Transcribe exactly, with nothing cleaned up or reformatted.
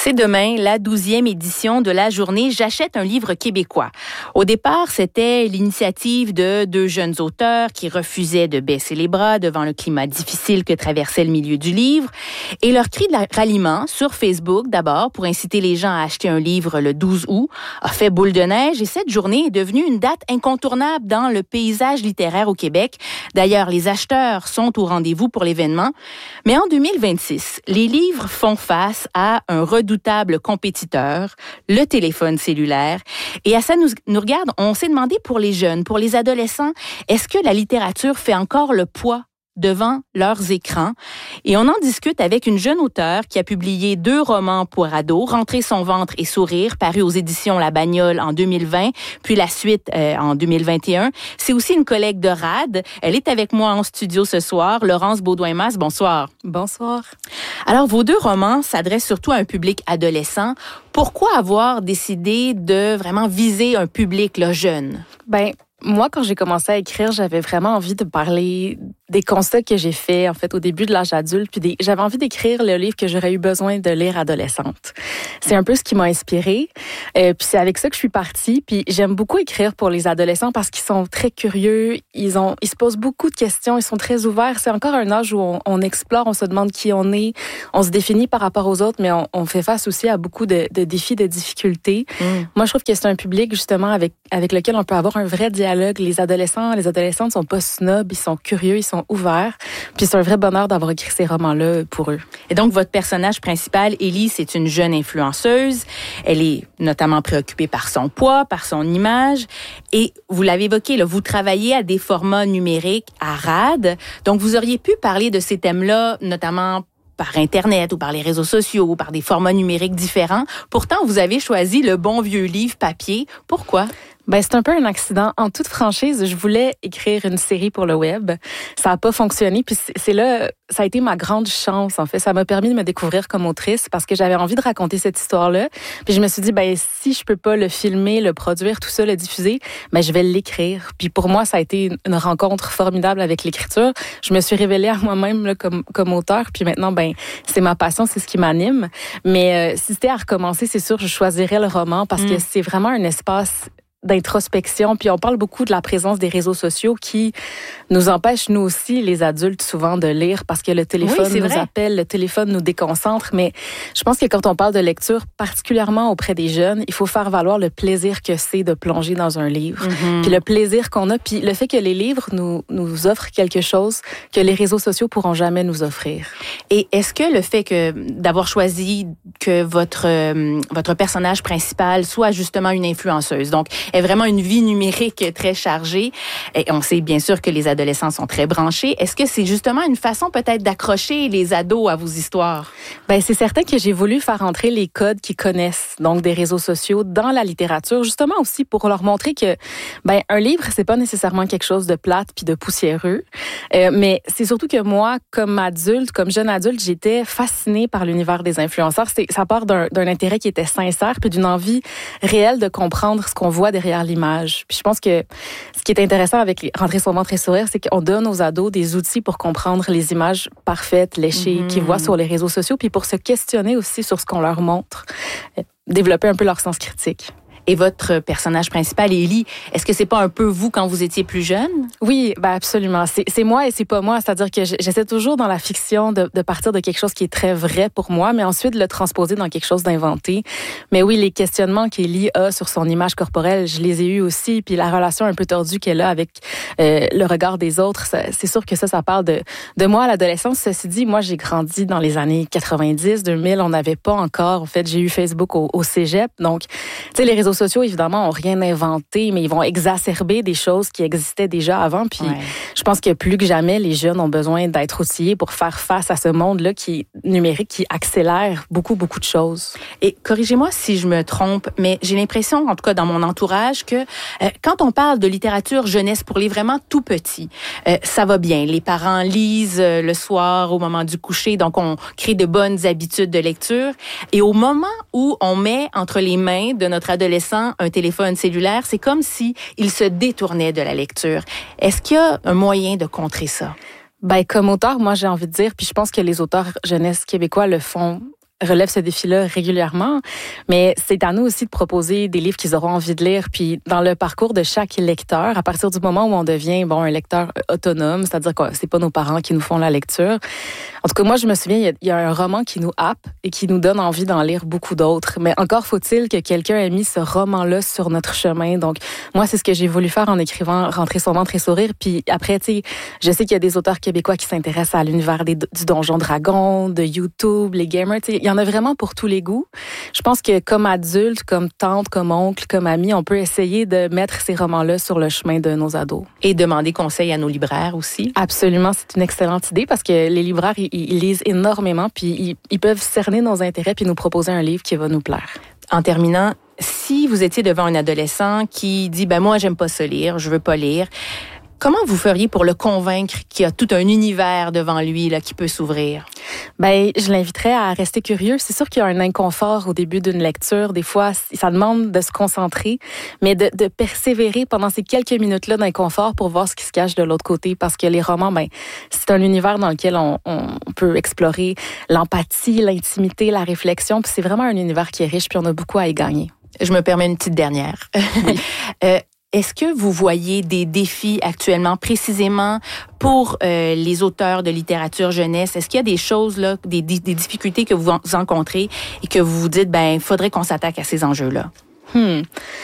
C'est demain la douzième édition de la journée J'achète un livre québécois. Au départ, c'était l'initiative de deux jeunes auteurs qui refusaient de baisser les bras devant le climat difficile que traversait le milieu du livre. Et leur cri de ralliement sur Facebook, d'abord, pour inciter les gens à acheter un livre le douze août, a fait boule de neige et cette journée est devenue une date incontournable dans le paysage littéraire au Québec. D'ailleurs, les acheteurs sont au rendez-vous pour l'événement. Mais en deux mille vingt-six, les livres font face à un redoutable compétiteur, le téléphone cellulaire. Et à ça nous, nous regarde, on s'est demandé pour les jeunes, pour les adolescents, est-ce que la littérature fait encore le poids devant leurs écrans? Et on en discute avec une jeune auteure qui a publié deux romans pour ados, Rentrer son ventre et sourire, paru aux éditions La Bagnole en deux mille vingt, puis la suite euh, en deux mille vingt et un. C'est aussi une collègue de R A D. Elle est avec moi en studio ce soir. Laurence Baudouin-Masse, bonsoir. Bonsoir. Alors, vos deux romans s'adressent surtout à un public adolescent. Pourquoi avoir décidé de vraiment viser un public là, jeune? Ben, moi, quand j'ai commencé à écrire, j'avais vraiment envie de parler des constats que j'ai faits, en fait, au début de l'âge adulte. Puis des, j'avais envie d'écrire le livre que j'aurais eu besoin de lire adolescente. C'est un peu ce qui m'a inspirée. Euh, puis c'est avec ça que je suis partie. Puis j'aime beaucoup écrire pour les adolescents parce qu'ils sont très curieux. Ils ont, ils se posent beaucoup de questions. Ils sont très ouverts. C'est encore un âge où on, on explore, on se demande qui on est. On se définit par rapport aux autres, mais on, on fait face aussi à beaucoup de, de défis, de difficultés. Mm. Moi, je trouve que c'est un public, justement, avec, avec lequel on peut avoir un vrai dialogue. Les adolescents, les adolescentes sont pas snobs, ils sont curieux, ils sont ouverts. Puis c'est un vrai bonheur d'avoir écrit ces romans-là pour eux. Et donc, votre personnage principal, Élie, c'est une jeune influenceuse. Elle est notamment préoccupée par son poids, par son image. Et vous l'avez évoqué, là, vous travaillez à des formats numériques à R A D. Donc, vous auriez pu parler de ces thèmes-là, notamment par Internet ou par les réseaux sociaux ou par des formats numériques différents. Pourtant, vous avez choisi le bon vieux livre papier. Pourquoi? Ben, c'est un peu un accident. En toute franchise, je voulais écrire une série pour le web. Ça n'a pas fonctionné. Puis c'est là, ça a été ma grande chance, en fait. Ça m'a permis de me découvrir comme autrice parce que j'avais envie de raconter cette histoire-là. Puis je me suis dit, ben, si je peux pas le filmer, le produire, tout ça, le diffuser, ben, je vais l'écrire. Puis pour moi, ça a été une rencontre formidable avec l'écriture. Je me suis révélée à moi-même, là, comme, comme auteure. Puis maintenant, ben, c'est ma passion, c'est ce qui m'anime. Mais euh, si c'était à recommencer, c'est sûr, je choisirais le roman parce mmh. que c'est vraiment un espace d'introspection. Puis on parle beaucoup de la présence des réseaux sociaux qui nous empêchent, nous aussi, les adultes, souvent de lire parce que le téléphone oui, nous vrai. appelle, le téléphone nous déconcentre. Mais je pense que quand on parle de lecture, particulièrement auprès des jeunes, il faut faire valoir le plaisir que c'est de plonger dans un livre. Mm-hmm. Puis le plaisir qu'on a, puis le fait que les livres nous, nous offrent quelque chose que les réseaux sociaux pourront jamais nous offrir. Et est-ce que le fait que d'avoir choisi que votre, euh, votre personnage principal soit justement une influenceuse, donc est vraiment une vie numérique très chargée. Et on sait bien sûr que les adolescents sont très branchés. Est-ce que c'est justement une façon peut-être d'accrocher les ados à vos histoires? Ben c'est certain que j'ai voulu faire entrer les codes qu'ils connaissent, donc des réseaux sociaux, dans la littérature, justement aussi pour leur montrer que ben un livre c'est pas nécessairement quelque chose de plate puis de poussiéreux, euh, mais c'est surtout que moi, comme adulte, comme jeune adulte, j'étais fascinée par l'univers des influenceurs. C'est, ça part d'un, d'un intérêt qui était sincère puis d'une envie réelle de comprendre ce qu'on voit derrière l'image. Puis je pense que ce qui est intéressant avec les Rentrer son ventre et sourire, c'est qu'on donne aux ados des outils pour comprendre les images parfaites, léchées, mmh. qu'ils voient sur les réseaux sociaux, puis pour se questionner aussi sur ce qu'on leur montre, développer un peu leur sens critique. Et votre personnage principal, Élie, est-ce que c'est pas un peu vous quand vous étiez plus jeune? Oui, ben absolument. C'est, c'est moi et c'est pas moi. C'est-à-dire que j'essaie toujours dans la fiction de, de partir de quelque chose qui est très vrai pour moi, mais ensuite le transposer dans quelque chose d'inventé. Mais oui, les questionnements qu'Élie a sur son image corporelle, je les ai eus aussi. Puis la relation un peu tordue qu'elle a avec euh, le regard des autres, ça, c'est sûr que ça, ça parle de, de moi à l'adolescence. Ceci dit, moi, j'ai grandi dans les années quatre-vingt-dix, deux mille. On n'avait pas encore, en fait, j'ai eu Facebook au, au cégep. Donc, tu sais, les réseaux sociaux, évidemment, ont rien inventé, mais ils vont exacerber des choses qui existaient déjà avant. Puis, ouais. je pense que plus que jamais, les jeunes ont besoin d'être outillés pour faire face à ce monde-là qui est numérique, qui accélère beaucoup, beaucoup de choses. Et corrigez-moi si je me trompe, mais j'ai l'impression, en tout cas dans mon entourage, que euh, quand on parle de littérature jeunesse pour les vraiment tout petits, euh, ça va bien. Les parents lisent euh, le soir au moment du coucher, donc on crée de bonnes habitudes de lecture. Et au moment où on met entre les mains de notre adolescent un téléphone cellulaire, c'est comme si il se détournait de la lecture. Est-ce qu'il y a un moyen de contrer ça? Ben, comme auteur, moi, j'ai envie de dire, puis je pense que les auteurs jeunesse québécois le font relèvent ce défi-là régulièrement. Mais c'est à nous aussi de proposer des livres qu'ils auront envie de lire. Puis dans le parcours de chaque lecteur, à partir du moment où on devient bon un lecteur autonome, c'est-à-dire que c'est pas nos parents qui nous font la lecture. En tout cas, moi, je me souviens, il y a, il y a un roman qui nous happe et qui nous donne envie d'en lire beaucoup d'autres. Mais encore faut-il que quelqu'un ait mis ce roman-là sur notre chemin. Donc, moi, c'est ce que j'ai voulu faire en écrivant Rentrer son ventre et sourire. Puis après, tu sais, je sais qu'il y a des auteurs québécois qui s'intéressent à l'univers des, du Donjon Dragon, de YouTube, les gamers, tu sais, il y en a vraiment pour tous les goûts. Je pense que comme adulte, comme tante, comme oncle, comme ami, on peut essayer de mettre ces romans-là sur le chemin de nos ados. Et demander conseil à nos libraires aussi. Absolument, c'est une excellente idée parce que les libraires, ils, ils lisent énormément puis ils, ils peuvent cerner nos intérêts puis nous proposer un livre qui va nous plaire. En terminant, si vous étiez devant un adolescent qui dit, ben moi, j'aime pas ça lire, je veux pas lire, comment vous feriez pour le convaincre qu'il y a tout un univers devant lui là, qui peut s'ouvrir? Ben, je l'inviterais à rester curieux. C'est sûr qu'il y a un inconfort au début d'une lecture. Des fois, ça demande de se concentrer, mais de, de persévérer pendant ces quelques minutes-là d'inconfort pour voir ce qui se cache de l'autre côté. Parce que les romans, ben, c'est un univers dans lequel on, on peut explorer l'empathie, l'intimité, la réflexion. Puis c'est vraiment un univers qui est riche, puis on a beaucoup à y gagner. Je me permets une petite dernière. Oui. euh, Est-ce que vous voyez des défis actuellement précisément pour euh, les auteurs de littérature jeunesse? Est-ce qu'il y a des choses, là, des, des difficultés que vous rencontrez et que vous vous dites, ben, il faudrait qu'on s'attaque à ces enjeux-là? Hmm.